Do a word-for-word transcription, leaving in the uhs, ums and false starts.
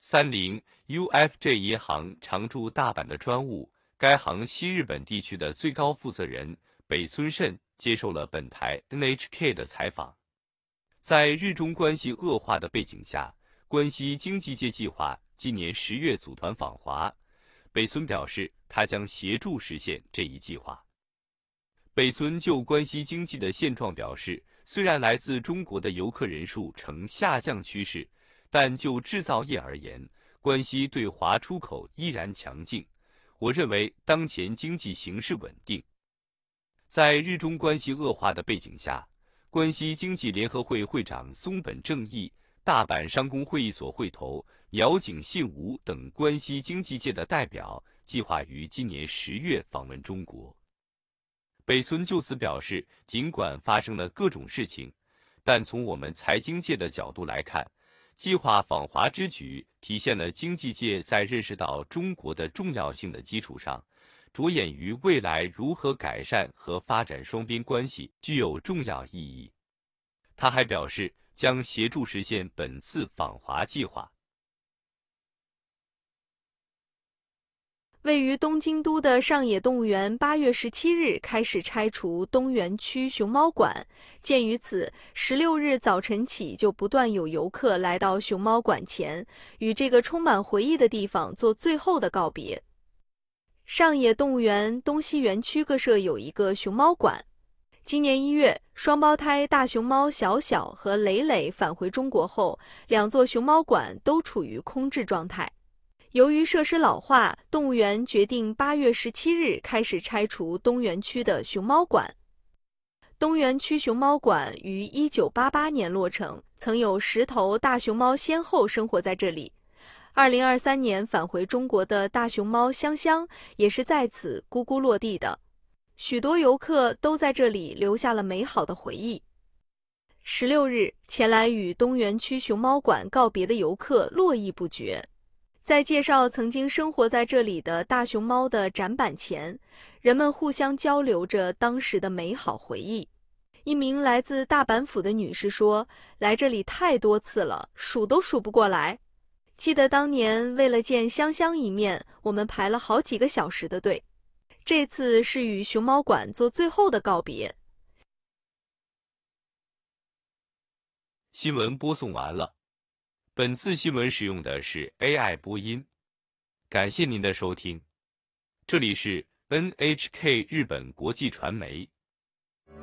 三菱 U F J 银行常驻大阪的专务，该行西日本地区的最高负责人北村慎接受了本台 N H K 的采访。在日中关系恶化的背景下，关西经济界计划今年十月组团访华，北村表示他将协助实现这一计划。北村就关西经济的现状表示，虽然来自中国的游客人数呈下降趋势，但就制造业而言，关西对华出口依然强劲。我认为当前经济形势稳定。在日中关系恶化的背景下，关西经济联合会会长松本正义、大阪商工会议所会头鸟井信吾等关西经济界的代表计划于今年十月访问中国。北村就此表示，尽管发生了各种事情，但从我们财经界的角度来看，计划访华之举体现了经济界在认识到中国的重要性的基础上，着眼于未来如何改善和发展双边关系，具有重要意义。他还表示，将协助实现本次访华计划。 位于东京都的上野动物园八月十七日开始拆除东园区熊猫馆，鉴于此，十六日早晨起就不断有游客来到熊猫馆前，与这个充满回忆的地方做最后的告别。上野动物园东西园区各设有一个熊猫馆。今年一月，双胞胎大熊猫小小和蕾蕾返回中国后，两座熊猫馆都处于空置状态。由于设施老化，动物园决定八月十七日开始拆除东园区的熊猫馆。东园区熊猫馆于一九八八年落成，曾有十头大熊猫先后生活在这里。二零二三年返回中国的大熊猫香香也是在此咕咕落地的，许多游客都在这里留下了美好的回忆。十六日，前来与东园区熊猫馆告别的游客络绎不绝。在介绍曾经生活在这里的大熊猫的展板前，人们互相交流着当时的美好回忆。一名来自大阪府的女士说，来这里太多次了，数都数不过来。记得当年为了见香香一面，我们排了好几个小时的队。这次是与熊猫馆做最后的告别。 新闻播送完了。本次新闻使用的是 A I 播音，感谢您的收听。这里是 N H K 日本国际传媒。